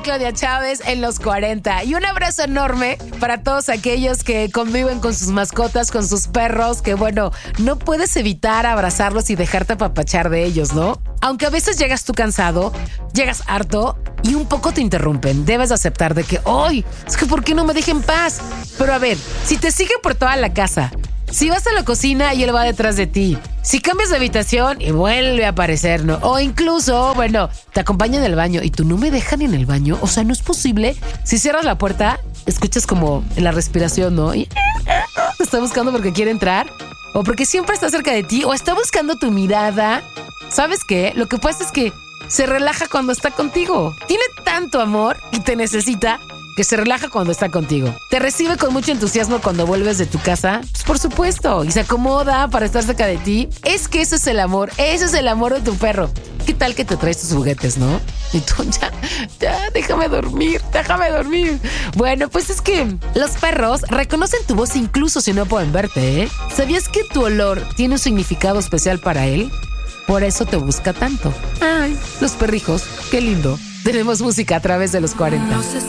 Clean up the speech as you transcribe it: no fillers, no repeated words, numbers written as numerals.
Claudia Chávez en los 40. Y un abrazo enorme para todos aquellos que conviven con sus mascotas, con sus perros, que bueno, no puedes evitar abrazarlos y dejarte apapachar de ellos, ¿no? Aunque a veces llegas tú cansado, llegas harto y un poco te interrumpen. Debes aceptar de que, ¡ay! Es que ¿por qué no me dejen en paz? Pero a ver, si te sigue por toda la casa, si vas a la cocina y él va detrás de ti, si cambias de habitación y vuelve a aparecer, ¿no? O incluso, bueno, te acompaña en el baño y tú no me dejan en el baño. O sea, no es posible. Si cierras la puerta, escuchas como la respiración, ¿no? Y te está buscando porque quiere entrar. O porque siempre está cerca de ti. O está buscando tu mirada. ¿Sabes qué? Lo que pasa es que se relaja cuando está contigo. Tiene tanto amor y te necesita que se relaja cuando está contigo. Te recibe con mucho entusiasmo cuando vuelves de tu casa. Pues por supuesto. Y se acomoda para estar cerca de ti. Es que eso es el amor. Ese es el amor de tu perro. ¿Qué tal que te traes tus juguetes, no? Y tú, ya, déjame dormir. Bueno, pues es que los perros reconocen tu voz incluso si no pueden verte, ¿eh? ¿Sabías que tu olor tiene un significado especial para él? Por eso te busca tanto. Ay, los perrijos, qué lindo. Tenemos música a través de los 40. No sé